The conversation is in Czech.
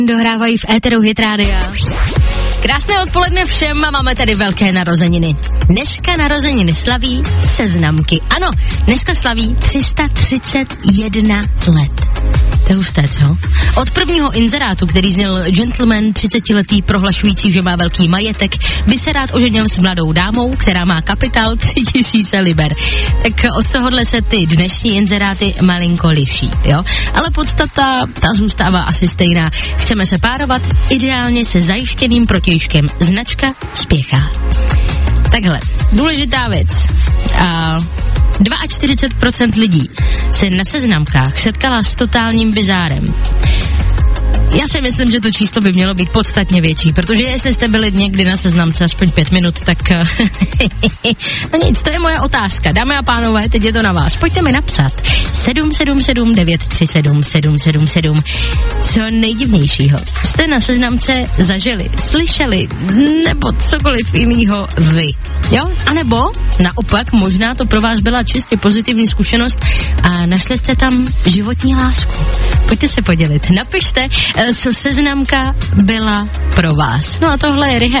Dohrávají v éteru Hit Rádia. Krásné odpoledne všem a máme tady velké narozeniny. Dneska narozeniny slaví Seznamky. Ano, dneska slaví 331 let. To je husté, co? Od prvního inzerátu, který zněl gentleman 30letý prohlašující, že má velký majetek, by se rád oženil s mladou dámou, která má kapitál 3000 liber. Tak od tohohle se ty dnešní inzeráty malinko liší, jo? Ale podstata, ta zůstává asi stejná. Chceme se párovat ideálně se zajištěným protějškem. Značka spěchá. Takhle, důležitá věc. 42% lidí se na seznamkách setkala s totálním bizárem. Já si myslím, že to číslo by mělo být podstatně větší, protože jestli jste byli někdy na seznamce aspoň 5 minut, tak no nic, to je moje otázka. Dámy a pánové, teď je to na vás. Pojďte mi napsat 777 937 777. Co nejdivnějšího jste na seznamce zažili, slyšeli, nebo cokoliv jinýho vy. Jo? A nebo naopak, možná to pro vás byla čistě pozitivní zkušenost a našli jste tam životní lásku. Pojďte se podělit. Napište, co seznamka byla pro vás. No a tohle je Rehab.